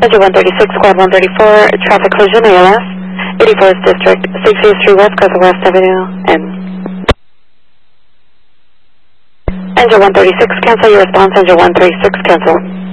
Engine 136, Squad 134, traffic collision, ALS, 84th District, 6 Street West, Coastal West Avenue, N. Engine 136, cancel your response, Engine 136, cancel.